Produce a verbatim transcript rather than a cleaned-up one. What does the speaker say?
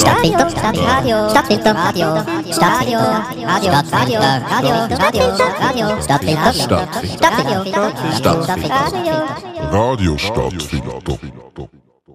Stadtfilter, Radio, Stadtfilter, Radio, Stadtfilter, Radio, Radio, Radio, Radio, Stadtfilter, Stadtfilter, Stadtfilter, Radio Stadtfilter.